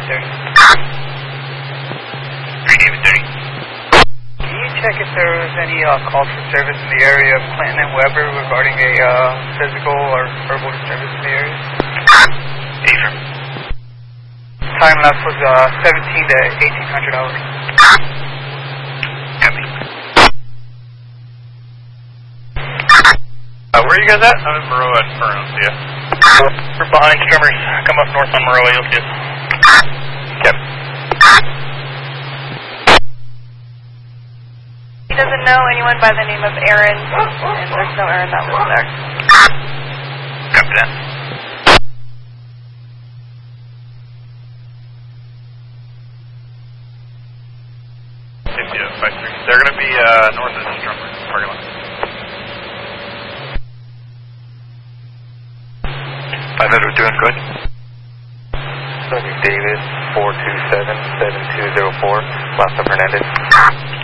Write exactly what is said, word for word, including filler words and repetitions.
thirty. three David thirty. Can you check if there was any uh, calls for service in the area of Clinton and Weber regarding a uh, physical or verbal disturbance in the area? Affirm. Time left was uh, seventeen to eighteen hundred hours. Copy. Uh, where are you guys at? I'm in Maroa at Fern, I'll see ya. We're behind Strimmers. Come up north on Maroa, you'll see us. Yep. He doesn't know anyone by the name of Aaron, and there's no Aaron that lives there. Copy that. five three. They're going to be uh, north of the Strummer parking lot. five hundred, we're doing good. David, four two seven, seven two zero four, Last of Hernandez.